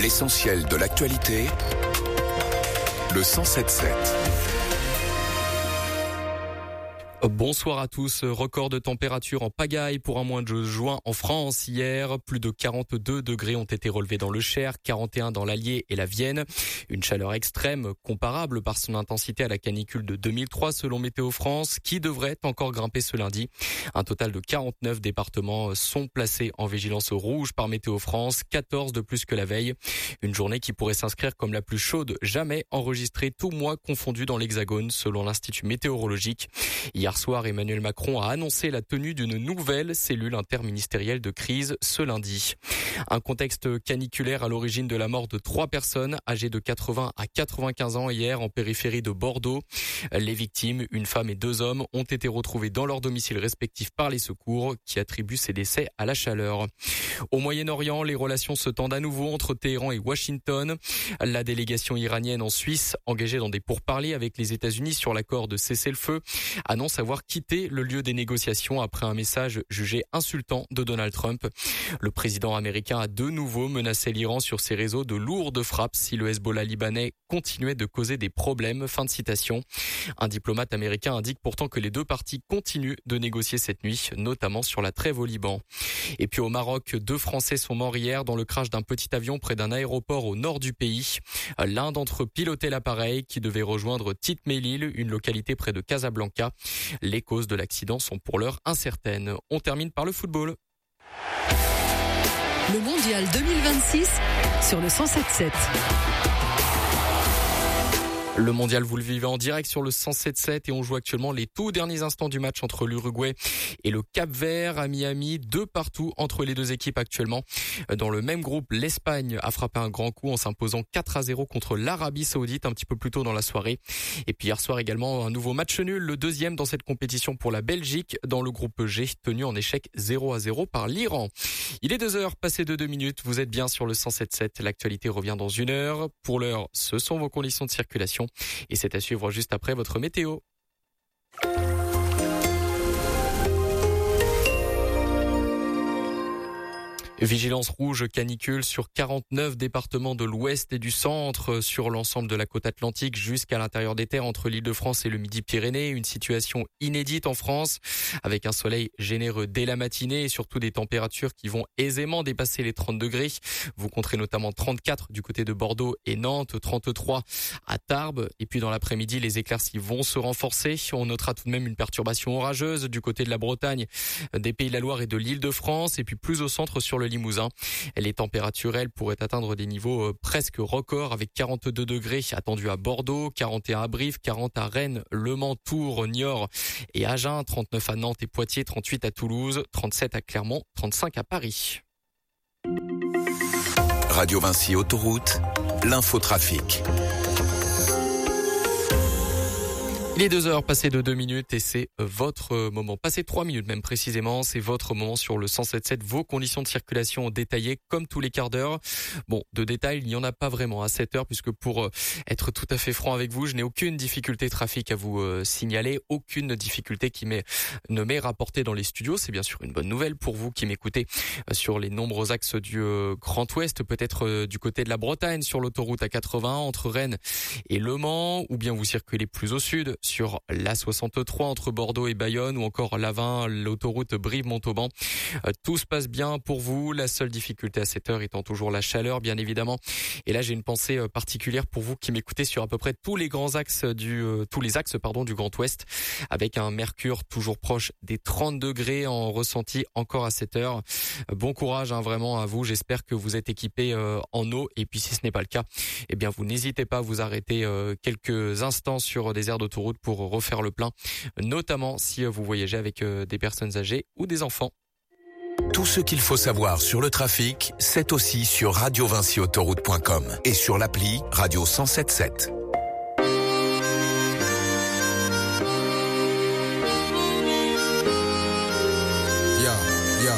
L'essentiel de l'actualité, le 107.7. Bonsoir à tous. Record de température en pagaille pour un mois de juin en France hier. Plus de 42 degrés ont été relevés dans le Cher, 41 dans l'Allier et la Vienne. Une chaleur extrême comparable par son intensité à la canicule de 2003 selon Météo France, qui devrait encore grimper ce lundi. Un total de 49 départements sont placés en vigilance rouge par Météo France, 14 de plus que la veille. Une journée qui pourrait s'inscrire comme la plus chaude jamais enregistrée, tout mois confondu dans l'Hexagone selon l'Institut météorologique. Hier soir, Emmanuel Macron a annoncé la tenue d'une nouvelle cellule interministérielle de crise ce lundi. Un contexte caniculaire à l'origine de la mort de 3 personnes âgées de 80 à 95 ans hier en périphérie de Bordeaux. Les victimes, une femme et 2 hommes, ont été retrouvés dans leurs domiciles respectifs par les secours qui attribuent ces décès à la chaleur. Au Moyen-Orient, les relations se tendent à nouveau entre Téhéran et Washington. La délégation iranienne en Suisse, engagée dans des pourparlers avec les États-Unis sur l'accord de cessez-le-feu, annonce avoir quitté le lieu des négociations après un message jugé insultant de Donald Trump. Le président américain a de nouveau menacé l'Iran sur ses réseaux de lourdes frappes si le Hezbollah libanais continuait de causer des problèmes. Fin de citation. Un diplomate américain indique pourtant que les 2 parties continuent de négocier cette nuit, notamment sur la trêve au Liban. Et puis au Maroc, 2 Français sont morts hier dans le crash d'un petit avion près d'un aéroport au nord du pays. L'un d'entre eux pilotait l'appareil qui devait rejoindre Tite Melil, une localité près de Casablanca. Les causes de l'accident sont pour l'heure incertaines. On termine par le football. Le Mondial 2026 sur le 107.7. Le mondial, vous le vivez en direct sur le 107.7 et on joue actuellement les tout derniers instants du match entre l'Uruguay et le Cap-Vert à Miami, 2 partout entre les 2 équipes actuellement. Dans le même groupe, l'Espagne a frappé un grand coup en s'imposant 4-0 contre l'Arabie Saoudite un petit peu plus tôt dans la soirée. Et puis hier soir également un nouveau match nul, le 2e dans cette compétition pour la Belgique dans le groupe G, tenu en échec 0-0 par l'Iran. Il est 2h, passé de 2 minutes, vous êtes bien sur le 107.7. L'actualité revient dans 1 heure. Pour l'heure, ce sont vos conditions de circulation. Et c'est à suivre juste après votre météo. Vigilance rouge canicule sur 49 départements de l'ouest et du centre sur l'ensemble de la côte atlantique jusqu'à l'intérieur des terres entre l'Île-de-France et le Midi-Pyrénées. Une situation inédite en France avec un soleil généreux dès la matinée et surtout des températures qui vont aisément dépasser les 30 degrés. Vous compterez notamment 34 du côté de Bordeaux et Nantes, 33 à Tarbes. Et puis dans l'après-midi, les éclaircies vont se renforcer. On notera tout de même une perturbation orageuse du côté de la Bretagne, des Pays de la Loire et de l'Île-de-France et puis plus au centre sur le Limousin. Les températures, elles, pourraient atteindre des niveaux presque records avec 42 degrés attendus à Bordeaux, 41 à Brive, 40 à Rennes, Le Mans, Tours, Niort et Agen, 39 à Nantes et Poitiers, 38 à Toulouse, 37 à Clermont, 35 à Paris. Radio Vinci Autoroute, l'infotrafic. Il est 2h, passé de 2 minutes et c'est votre moment. Passé 3 minutes même précisément, c'est votre moment sur le 107.7. Vos conditions de circulation détaillées comme tous les quarts d'heure. Bon, de détails, il n'y en a pas vraiment à 7h puisque pour être tout à fait franc avec vous, je n'ai aucune difficulté trafic à vous signaler, aucune difficulté qui ne m'est rapportée dans les studios. C'est bien sûr une bonne nouvelle pour vous qui m'écoutez sur les nombreux axes du Grand Ouest, peut-être du côté de la Bretagne sur l'autoroute A80 entre Rennes et Le Mans, ou bien vous circulez plus au sud sur l'A63 entre Bordeaux et Bayonne ou encore l'A20, l'autoroute Brive-Montauban. Tout se passe bien pour vous. La seule difficulté à cette heure étant toujours la chaleur, bien évidemment. Et là, j'ai une pensée particulière pour vous qui m'écoutez sur à peu près tous les axes du Grand Ouest, avec un mercure toujours proche des 30 degrés en ressenti encore à cette heure. Bon courage, vraiment à vous. J'espère que vous êtes équipés en eau. Et puis, si ce n'est pas le cas, eh bien, vous n'hésitez pas à vous arrêter quelques instants sur des aires d'autoroute pour refaire le plein, notamment si vous voyagez avec des personnes âgées ou des enfants. Tout ce qu'il faut savoir sur le trafic, c'est aussi sur radiovinciautoroute.com et sur l'appli Radio 107.7.